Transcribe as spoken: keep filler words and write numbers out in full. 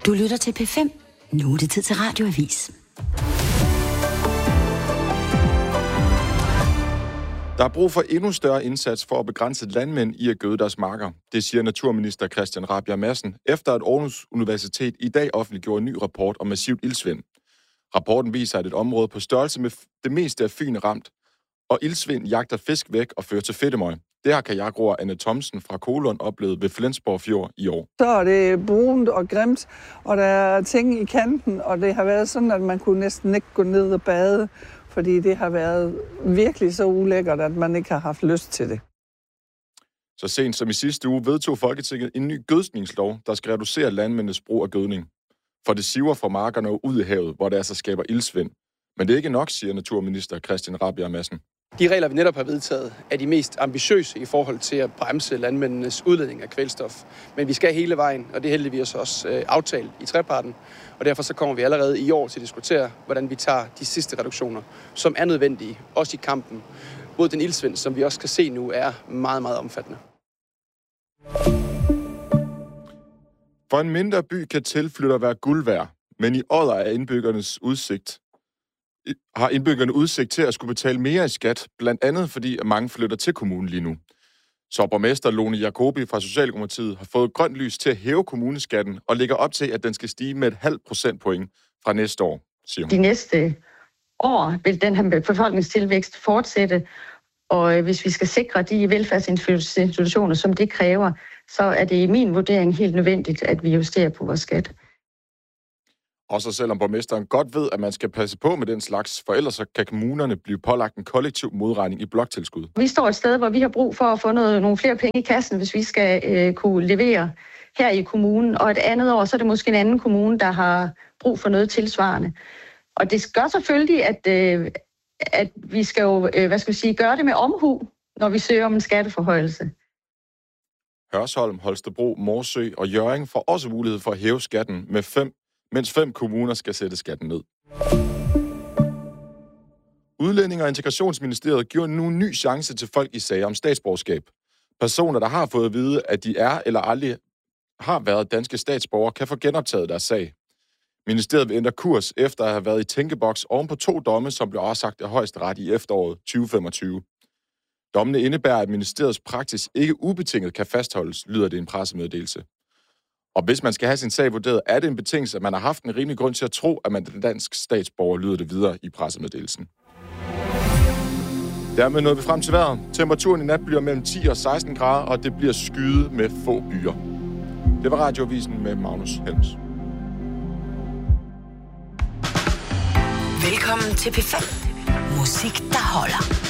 Du lytter til P fem. Nu er det tid til Radioavis. Der er brug for endnu større indsats for at begrænse landmænd i at gøde deres marker. Det siger naturminister Christian Rabjerg Madsen, efter at Aarhus Universitet i dag offentliggjorde en ny rapport om massivt iltsvind. Rapporten viser, at et område på størrelse med det meste af Fyn er ramt, og iltsvind jagter fisk væk og fører til fedtemøg. Det har kajakroer Anne Thomsen fra Kolund oplevet ved Flensborg Fjord i år. Så er det brunt og grimt, og der er ting i kanten, og det har været sådan, at man kunne næsten ikke gå ned og bade, fordi det har været virkelig så ulækkert, at man ikke har haft lyst til det. Så sent som i sidste uge vedtog Folketinget en ny gødskningslov, der skal reducere landmændenes brug af gødning. For det siver fra markerne ud i havet, hvor det altså skaber iltsvind. Men det er ikke nok, siger naturminister Christian Rabjerg Madsen. De regler, vi netop har vedtaget, er de mest ambitiøse i forhold til at bremse landmændenes udledning af kvælstof. Men vi skal hele vejen, og det er heldigvis også øh, aftalt i treparten. Og derfor så kommer vi allerede i år til at diskutere, hvordan vi tager de sidste reduktioner, som er nødvendige, også i kampen mod den iltsvind, som vi også kan se nu er meget, meget omfattende. For en mindre by kan tilflytter være guld værd, men i Odder er indbyggernes udsigt har indbyggerne udsigt til at skulle betale mere i skat, blandt andet fordi mange flytter til kommunen lige nu. Så borgmester Lone Jacobi fra Socialdemokratiet har fået grønt lys til at hæve kommuneskatten og lægger op til, at den skal stige med et halvt procentpoint fra næste år, siger hun. De næste år vil den her befolkningstilvækst fortsætte, og hvis vi skal sikre de velfærdsinstitutioner, som det kræver, så er det i min vurdering helt nødvendigt, at vi justerer på vores skat. Også selvom borgmesteren godt ved, at man skal passe på med den slags, for ellers så kan kommunerne blive pålagt en kollektiv modregning i bloktilskud. Vi står et sted, hvor vi har brug for at få noget, nogle flere penge i kassen, hvis vi skal øh, kunne levere her i kommunen. Og et andet år, så er det måske en anden kommune, der har brug for noget tilsvarende. Og det gør selvfølgelig, at, øh, at vi skal jo, øh, hvad skal vi sige, gøre det med omhu, når vi søger om en skatteforhøjelse. Hørsholm, Holstebro, Morsø og Hjørring får også mulighed for at hæve skatten med fem, mens fem kommuner skal sætte skatten ned. Udlænding- og Integrationsministeriet giver nu en ny chance til folk i sager om statsborgerskab. Personer, der har fået at vide, at de er eller aldrig har været danske statsborgere, kan få genoptaget deres sag. Ministeriet vil ændre kurs efter at have været i tænkeboks oven på to domme, som blev afsagt af Højesteret i efteråret tyve femogtyve. Dommene indebærer, at ministeriets praksis ikke ubetinget kan fastholdes, lyder det i en pressemeddelelse. Og hvis man skal have sin sag vurderet, er det en betingelse, at man har haft en rimelig grund til at tro, at man er dansk statsborger, lyder det videre i pressemeddelelsen. Dermed nåede vi frem til vejret. Temperaturen i nat bliver mellem ti og seksten grader, og det bliver skyet med få byer. Det var Radioavisen med Magnus Helms. Velkommen til P fem. Musik, der holder.